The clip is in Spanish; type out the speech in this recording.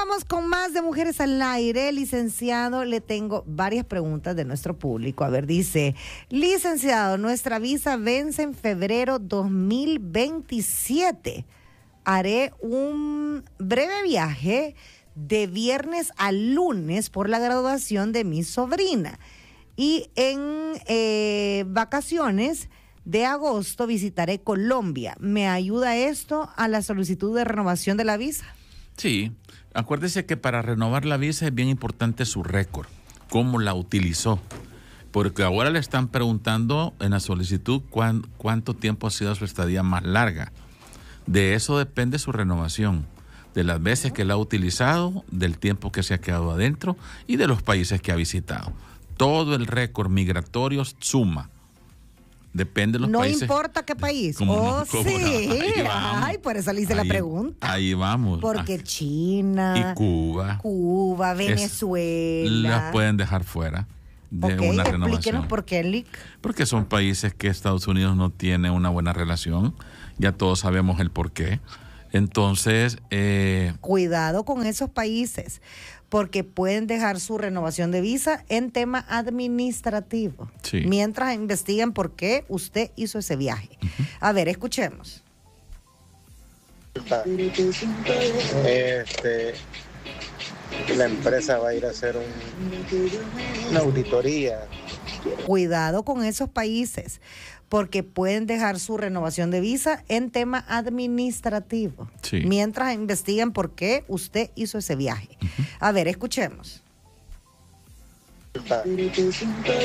Continuamos con más de Mujeres al Aire. Licenciado, le tengo varias preguntas de nuestro público. A ver, dice, licenciado, nuestra visa vence en febrero 2027. Haré un breve viaje de viernes a lunes por la graduación de mi sobrina. Y en vacaciones de agosto visitaré Colombia. ¿Me ayuda esto a la solicitud de renovación de la visa? Sí, acuérdese que para renovar la visa es bien importante su récord, cómo la utilizó, porque ahora le están preguntando en la solicitud cuánto tiempo ha sido su estadía más larga. De eso depende su renovación, de las veces que la ha utilizado, del tiempo que se ha quedado adentro y de los países que ha visitado. Todo el récord migratorio suma. Depende de los países. No importa qué país. Sí. No. Ay, por eso le hice la pregunta. Ahí vamos. Porque China. Y Cuba. Venezuela. Las pueden dejar fuera de una renovación. Explíquenos por qué, Lick. Porque son países que Estados Unidos no tiene una buena relación. Ya todos sabemos el por qué. Entonces. Cuidado con esos países, porque pueden dejar su renovación de visa en tema administrativo. Sí. Mientras investigan por qué usted hizo ese viaje. Uh-huh. A ver, escuchemos. La empresa va a ir a hacer una auditoría. Cuidado con esos países, porque pueden dejar su renovación de visa en tema administrativo. Sí. Mientras investigan por qué usted hizo ese viaje. Uh-huh. A ver, escuchemos.